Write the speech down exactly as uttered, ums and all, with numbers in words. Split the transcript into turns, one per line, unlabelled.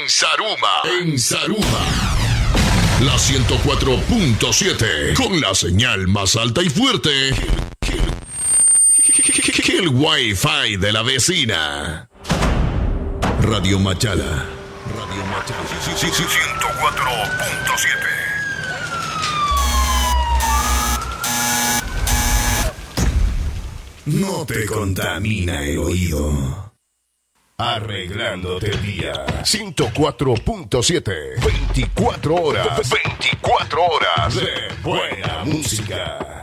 En Saruma. En Saruma. La ciento cuatro punto siete. Con la señal más alta y fuerte que, que, que, que el Wi-Fi de la vecina. Radio Machala. Radio Machala. ciento cuatro punto siete. No te contamina el oído. Arreglándote el día. ciento cuatro punto siete. veinticuatro horas. veinticuatro horas de buena música.